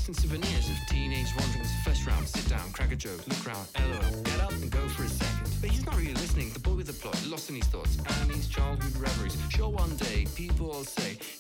collecting souvenirs of teenage wanderings. First round, sit down, crack a joke, look round, LOL, get up and go for a second. But he's not really listening, the boy with the plot, lost in his thoughts and his childhood reveries. Sure, one day people will say